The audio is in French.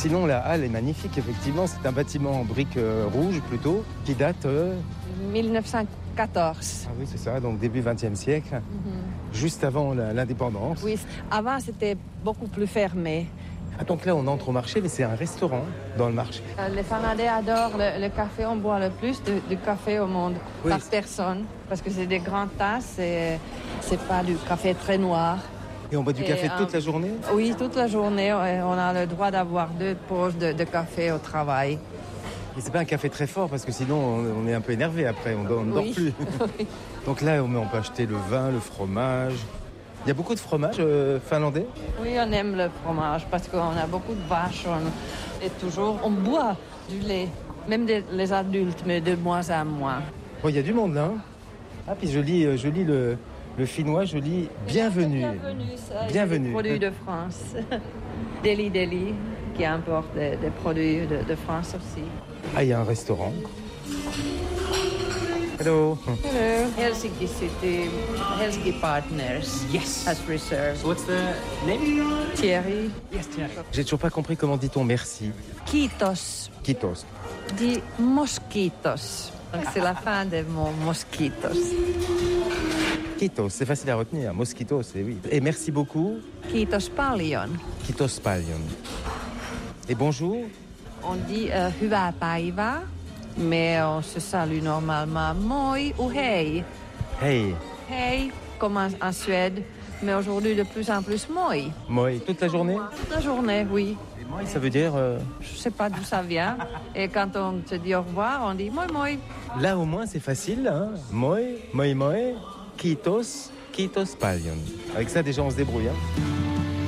Sinon, la halle est magnifique, effectivement. C'est un bâtiment en briques rouges, plutôt, qui date... 1914. Ah oui, c'est ça, donc début XXe siècle, juste avant l'indépendance. Oui, avant c'était beaucoup plus fermé. Ah, donc là, on entre au marché, mais c'est un restaurant dans le marché. Les Finlandais adorent le café. On boit le plus de café au monde par personne. Parce que c'est des grandes tasses et c'est pas du café très noir. Et on boit du café toute la journée? Oui, toute la journée. On a le droit d'avoir 2 pauses de café au travail. Mais c'est pas un café très fort parce que sinon on est un peu énervé après, on ne dort plus. Oui. Donc là, on peut acheter le vin, le fromage. Il y a beaucoup de fromage finlandais? Oui, on aime le fromage parce qu'on a beaucoup de vaches. On boit du lait, même les adultes, mais de moins en moins. Bon, il y a du monde là. Hein. Ah, puis je lis le finnois, je lis bienvenue. Bienvenue, ça. Bienvenue. Des produits de France. Deli, qui importe des produits de France aussi. Ah, il y a un restaurant. Hello. Hello. Helsinki City, Helsinki Partners. Yes. Has reserved. So what's the name? Thierry. Yes, Thierry. J'ai toujours pas compris comment dit-on merci. Kiitos. Kiitos. Dit mosquitos. Donc c'est la fin des mots mosquitos. Kiitos, c'est facile à retenir. Mosquitos, oui. Et merci beaucoup. Kiitos paljon. Kiitos paljon. Et bonjour. On dit hyvää päivää, mais on se salue normalement moi ou hei. Hey. Hei, comme en Suède, mais aujourd'hui de plus en plus moi. Moi. Toute la journée? Toute la journée, oui. Et moi, ça veut dire... Je sais pas d'où ça vient. Et quand on te dit au revoir, on dit moi, moi. Là, au moins, c'est facile. Hein. Moi, kiitos, kiitos paljon. Avec ça, déjà, on se débrouille. Hein.